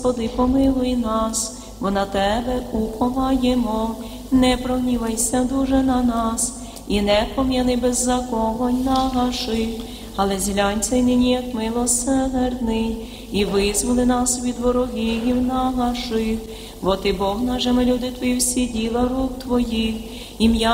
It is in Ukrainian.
Господи, помилуй нас, бо на Тебе уповаємо. Не прогнівайся дуже на нас, і не пом'яни беззаконь наших, але зглянься й нині, як милосердний, і визволи нас від ворогів наших. Бо Ти, Бог наш, ми люди Твої, всі діла рук Твоїх, ім'я